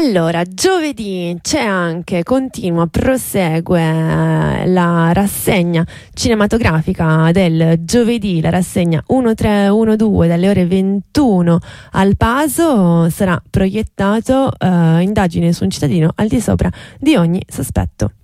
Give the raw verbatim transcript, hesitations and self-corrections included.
Allora, giovedì c'è anche, continua, prosegue eh, la rassegna cinematografica del giovedì, la rassegna uno tre uno due dalle ore ventuno al Paso. Sarà proiettato eh, indagine su un cittadino al di sopra di ogni sospetto.